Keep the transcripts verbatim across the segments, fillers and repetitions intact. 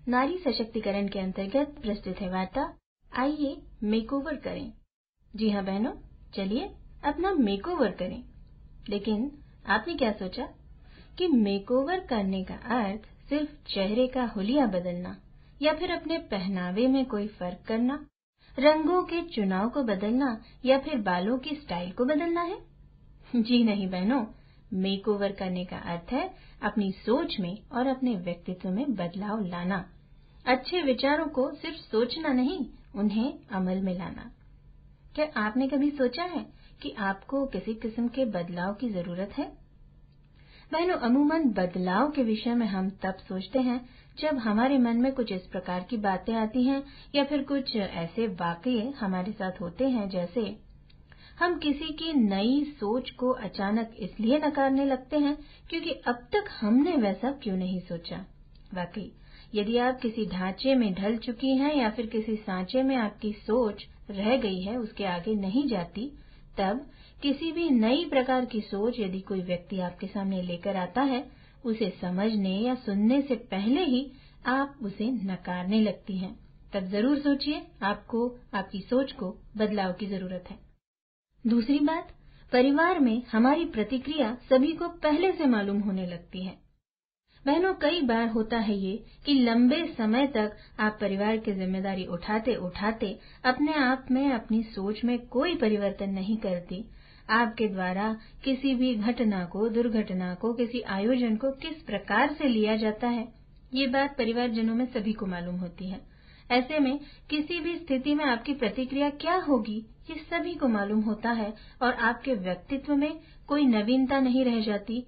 नारी सशक्तिकरण के अंतर्गत प्रस्तुत है वार्ता आइए मेकओवर करें। जी हाँ बहनों, चलिए अपना मेकओवर करें। लेकिन आपने क्या सोचा कि मेकओवर करने का अर्थ सिर्फ चेहरे का हुलिया बदलना या फिर अपने पहनावे में कोई फर्क करना, रंगों के चुनाव को बदलना या फिर बालों की स्टाइल को बदलना है? जी नहीं बहनों, मेकओवर करने का अर्थ है अपनी सोच में और अपने व्यक्तित्व में बदलाव लाना। अच्छे विचारों को सिर्फ सोचना नहीं, उन्हें अमल में लाना। क्या आपने कभी सोचा है कि आपको किसी किस्म के बदलाव की जरूरत है? बहनों, अमूमन बदलाव के विषय में हम तब सोचते हैं जब हमारे मन में कुछ इस प्रकार की बातें आती हैं या फिर कुछ ऐसे वाकये हमारे साथ होते हैं, जैसे हम किसी की नई सोच को अचानक इसलिए नकारने लगते हैं क्योंकि अब तक हमने वैसा क्यों नहीं सोचा। वाकई, यदि आप किसी ढांचे में ढल चुकी हैं या फिर किसी सांचे में आपकी सोच रह गई है, उसके आगे नहीं जाती, तब किसी भी नई प्रकार की सोच यदि कोई व्यक्ति आपके सामने लेकर आता है, उसे समझने या सुनने से पहले ही आप उसे नकारने लगती हैं। तब जरूर सोचिए, आपको आपकी सोच को बदलाव की जरूरत है। दूसरी बात, परिवार में हमारी प्रतिक्रिया सभी को पहले से मालूम होने लगती है। बहनों, कई बार होता है ये कि लंबे समय तक आप परिवार की जिम्मेदारी उठाते उठाते अपने आप में, अपनी सोच में कोई परिवर्तन नहीं करती। आपके द्वारा किसी भी घटना को, दुर्घटना को, किसी आयोजन को किस प्रकार से लिया जाता है, ये बात परिवारजनों में सभी को मालूम होती है। ऐसे में किसी भी स्थिति में आपकी प्रतिक्रिया क्या होगी, ये सभी को मालूम होता है और आपके व्यक्तित्व में कोई नवीनता नहीं रह जाती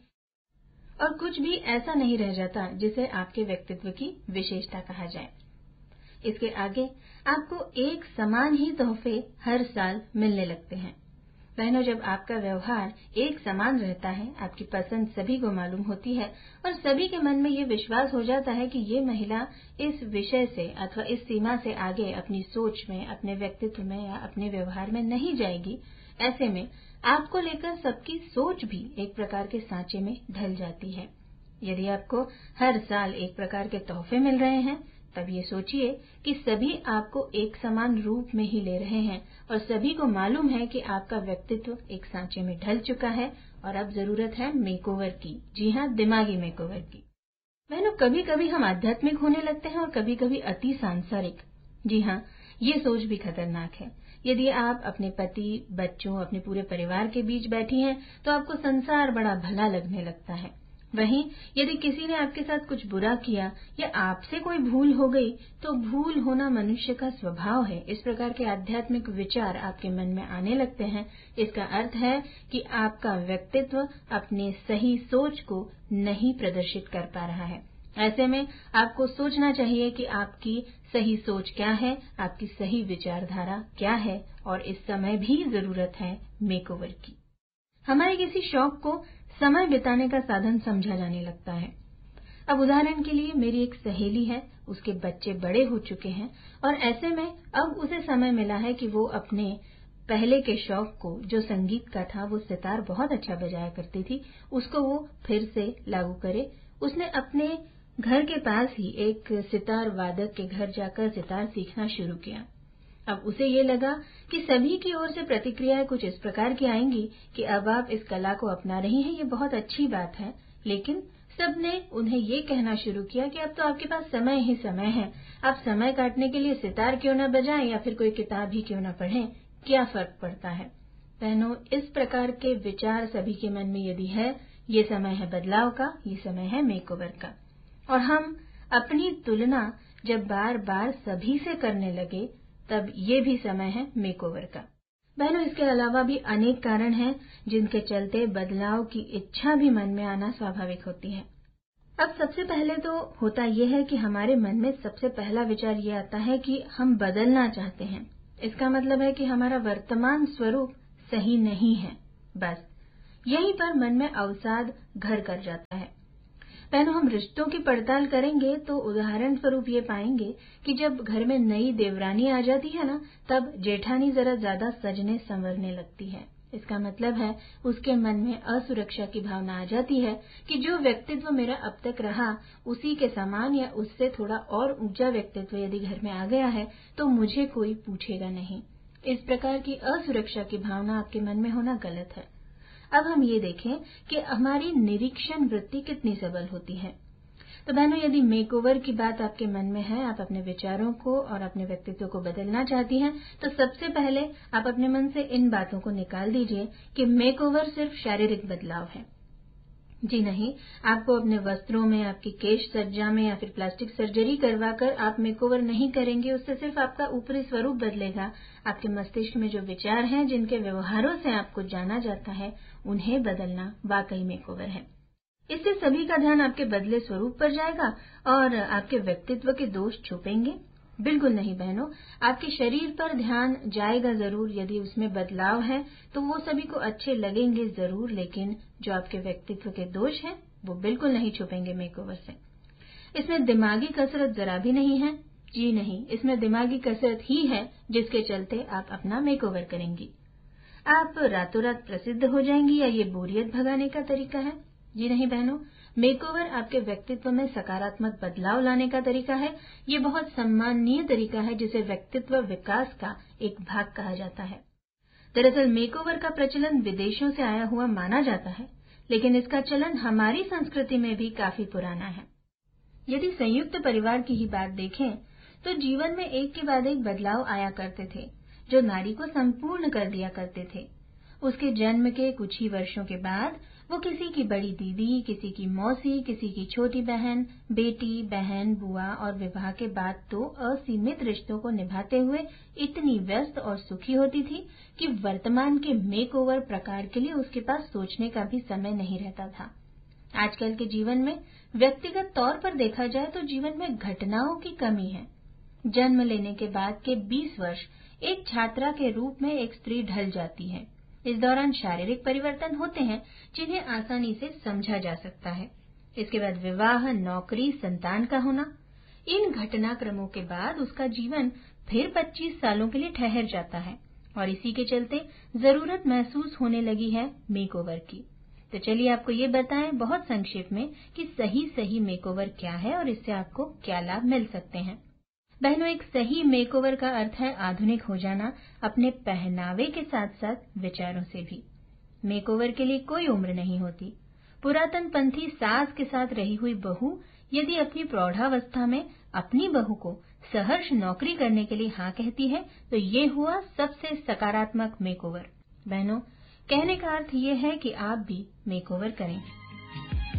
और कुछ भी ऐसा नहीं रह जाता जिसे आपके व्यक्तित्व की विशेषता कहा जाए। इसके आगे आपको एक समान ही तोहफे हर साल मिलने लगते हैं। बहनों, जब आपका व्यवहार एक समान रहता है, आपकी पसंद सभी को मालूम होती है और सभी के मन में ये विश्वास हो जाता है कि ये महिला इस विषय से अथवा इस सीमा से आगे अपनी सोच में, अपने व्यक्तित्व में या अपने व्यवहार में नहीं जाएगी, ऐसे में आपको लेकर सबकी सोच भी एक प्रकार के सांचे में ढल जाती है। यदि आपको हर साल एक प्रकार के तोहफे मिल रहे हैं, तब ये सोचिए कि सभी आपको एक समान रूप में ही ले रहे हैं और सभी को मालूम है कि आपका व्यक्तित्व एक सांचे में ढल चुका है और अब जरूरत है मेकओवर की। जी हाँ, दिमागी मेकओवर की। बहनों, कभी कभी हम आध्यात्मिक होने लगते हैं और कभी कभी अति सांसारिक। जी हाँ, ये सोच भी खतरनाक है। यदि आप अपने पति, बच्चों, अपने पूरे परिवार के बीच बैठी हैं, तो आपको संसार बड़ा भला लगने लगता है। वहीं यदि किसी ने आपके साथ कुछ बुरा किया या आपसे कोई भूल हो गई, तो भूल होना मनुष्य का स्वभाव है। इस प्रकार के आध्यात्मिक विचार आपके मन में आने लगते हैं। इसका अर्थ है कि आपका व्यक्तित्व अपने सही सोच को नहीं प्रदर्शित कर पा रहा है। ऐसे में आपको सोचना चाहिए कि आपकी सही सोच क्या है, आपकी सही विचारधारा क्या है और इस समय भी जरूरत है मेकओवर की। हमारे किसी शौक को समय बिताने का साधन समझा जाने लगता है। अब उदाहरण के लिए मेरी एक सहेली है, उसके बच्चे बड़े हो चुके हैं और ऐसे में अब उसे समय मिला है कि वो अपने पहले के शौक को, जो संगीत का था, वो सितार बहुत अच्छा बजाया करती थी, उसको वो फिर से लागू करे। उसने अपने घर के पास ही एक सितार वादक के घर जाकर सितार सीखना शुरू किया। अब उसे ये लगा कि सभी की ओर से प्रतिक्रियाएं कुछ इस प्रकार की आएंगी कि अब आप इस कला को अपना रही हैं, ये बहुत अच्छी बात है। लेकिन सबने उन्हें ये कहना शुरू किया कि अब तो आपके पास समय ही समय है, आप समय काटने के लिए सितार क्यों न बजाएं या फिर कोई किताब ही क्यों न पढ़ें, क्या फर्क पड़ता है। बहनों, इस प्रकार के विचार सभी के मन में यदि है, ये समय है बदलाव का, ये समय है मेकओवर का। और हम अपनी तुलना जब बार बार सभी से करने लगे, तब ये भी समय है मेकओवर का। बहनों, इसके अलावा भी अनेक कारण हैं जिनके चलते बदलाव की इच्छा भी मन में आना स्वाभाविक होती है। अब सबसे पहले तो होता यह है कि हमारे मन में सबसे पहला विचार ये आता है कि हम बदलना चाहते हैं। इसका मतलब है कि हमारा वर्तमान स्वरूप सही नहीं है। बस यहीं पर मन में अवसाद घर कर जाता है। बहनों, हम रिश्तों की पड़ताल करेंगे तो उदाहरण स्वरूप ये पाएंगे कि जब घर में नई देवरानी आ जाती है ना, तब जेठानी जरा ज्यादा सजने संवरने लगती है। इसका मतलब है उसके मन में असुरक्षा की भावना आ जाती है कि जो व्यक्तित्व मेरा अब तक रहा उसी के समान या उससे थोड़ा और ऊंचा व्यक्तित्व यदि घर में आ गया है तो मुझे कोई पूछेगा नहीं। इस प्रकार की असुरक्षा की भावना आपके मन में होना गलत है। अब हम ये देखें कि हमारी निरीक्षण वृत्ति कितनी सबल होती है। तो बहनों, यदि मेकओवर की बात आपके मन में है, आप अपने विचारों को और अपने व्यक्तित्व को बदलना चाहती हैं, तो सबसे पहले आप अपने मन से इन बातों को निकाल दीजिए कि मेकओवर सिर्फ शारीरिक बदलाव है। जी नहीं, आपको अपने वस्त्रों में, आपकी केश सज्जा में या फिर प्लास्टिक सर्जरी करवाकर आप मेकओवर नहीं करेंगे। उससे सिर्फ आपका ऊपरी स्वरूप बदलेगा। आपके मस्तिष्क में जो विचार हैं, जिनके व्यवहारों से आपको जाना जाता है, उन्हें बदलना वाकई मेकओवर है। इससे सभी का ध्यान आपके बदले स्वरूप पर जाएगा और आपके व्यक्तित्व के दोष छुपेंगे? बिल्कुल नहीं बहनों, आपके शरीर पर ध्यान जाएगा जरूर। यदि उसमें बदलाव है तो वो सभी को अच्छे लगेंगे जरूर, लेकिन जो आपके व्यक्तित्व के दोष हैं वो बिल्कुल नहीं छुपेंगे मेकओवर से। इसमें दिमागी कसरत जरा भी नहीं है। जी नहीं, इसमें दिमागी कसरत ही है जिसके चलते आप अपना मेकओवर करेंगी। आप रातों रात प्रसिद्ध हो जाएंगी या ये बोरियत भगाने का तरीका है? जी नहीं बहनों, मेकओवर आपके व्यक्तित्व में सकारात्मक बदलाव लाने का तरीका है। ये बहुत सम्माननीय तरीका है जिसे व्यक्तित्व विकास का एक भाग कहा जाता है। दरअसल मेकओवर का प्रचलन विदेशों से आया हुआ माना जाता है, लेकिन इसका चलन हमारी संस्कृति में भी काफी पुराना है। यदि संयुक्त परिवार की ही बात देखें तो जीवन में एक के बाद एक बदलाव आया करते थे जो नारी को संपूर्ण कर दिया करते थे। उसके जन्म के कुछ ही वर्षों के बाद वो किसी की बड़ी दीदी, किसी की मौसी, किसी की छोटी बहन, बेटी, बहन, बुआ और विवाह के बाद तो असीमित रिश्तों को निभाते हुए इतनी व्यस्त और सुखी होती थी कि वर्तमान के मेकओवर प्रकार के लिए उसके पास सोचने का भी समय नहीं रहता था। आजकल के जीवन में व्यक्तिगत तौर पर देखा जाए तो जीवन में घटनाओं की कमी है। जन्म लेने के बाद के बीस वर्ष एक छात्रा के रूप में एक स्त्री ढल जाती है। इस दौरान शारीरिक परिवर्तन होते हैं जिन्हें आसानी से समझा जा सकता है। इसके बाद विवाह, नौकरी, संतान का होना। इन घटनाक्रमों के बाद उसका जीवन फिर पच्चीस सालों के लिए ठहर जाता है और इसी के चलते जरूरत महसूस होने लगी है मेकओवर की। तो चलिए आपको ये बताएं बहुत संक्षेप में कि सही सही मेकओवर क्या है और इससे आपको क्या लाभ मिल सकते हैं। बहनों, एक सही मेकओवर का अर्थ है आधुनिक हो जाना, अपने पहनावे के साथ साथ विचारों से भी। मेकओवर के लिए कोई उम्र नहीं होती। पुरातन पंथी सास के साथ रही हुई बहू यदि अपनी प्रौढ़ावस्था में अपनी बहू को सहर्ष नौकरी करने के लिए हाँ कहती है तो ये हुआ सबसे सकारात्मक मेकओवर। बहनों, कहने का अर्थ ये है कि आप भी मेकओवर करें।